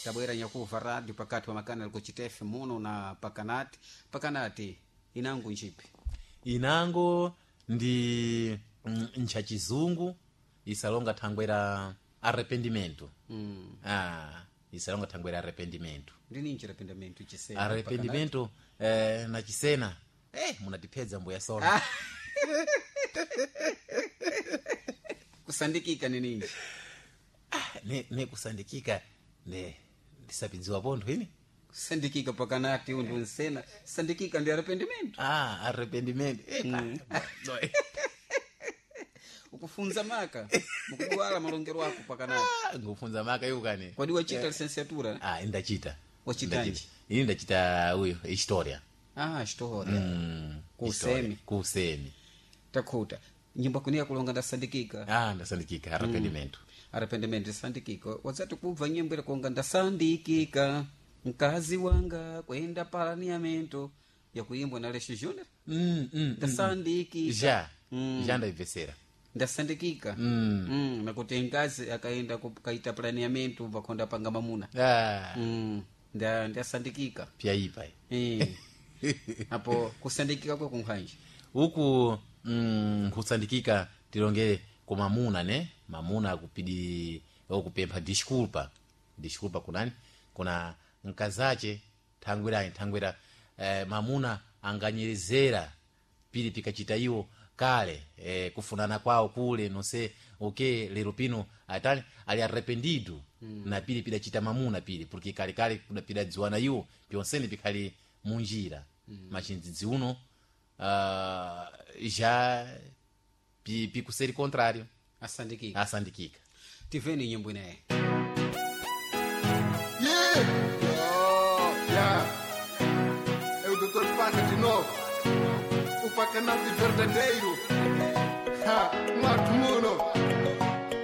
tabwera nyakuva radio pakati pa makana likuchitefe muno na pakanati inango nchipi inango ndi nchachizungu isalonga thangwera arrependimento isalonga thangwera arrependimento ndini nchi arrependimento chisena arrependimento na chisena munatipedza mbuya sona kusandikika ni nini ne kusandikika ndisapidziwa pontho ini kusandikika pakanati undu nsena sandikika ndi arrependimento arrependimento ukufunza maka mukuwala malongero wako pakanati ngufunza maka yuko kani kwadi wachita licenciatura indachita wachitanji ini ndachita uyo historia historia kusemi takhuta nyimbo kunia kulonga ndasandikika ndasandikika arrependimento sandikika wazati kubva nyimbo ile kulonga ndasandikika mkazi wanga kwenda paraniamento yakuimbwa na Lesho Junior ndasandikika ja ndaivesera ndasandikika nakuti ngazi akaenda kukaita planiamento vakonda panga mamuna ndasandikika pyaipa apo kusandikika kwa kunkhanje huku kusandikika tilongere kwa mamuna ne mamuna akupidi okupempha disculpa kunani kuna nkazache thangwera mamuna anganyerezera pili pikachita iwo kale kufunana kwao kule nonse lero pino atali ali arrependido na pili pidachita mamuna pili porque kale pidadziwana iwo pyonsene pikali munjira machindzidzi uno já pikuseri contrário asandikika tiveni nyimbo inaye é o Dr. Paca de novo, o Pacanate verdadeiro, Marco